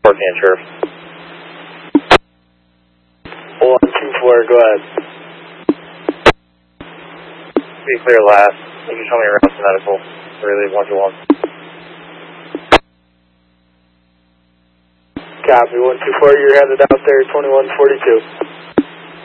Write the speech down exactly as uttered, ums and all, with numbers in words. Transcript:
Fourteen, Sheriff. one two four, go ahead. Be clear last. You can show me around to medical. Relieve one two one. Copy, one two four, you're headed out there, twenty-one forty-two.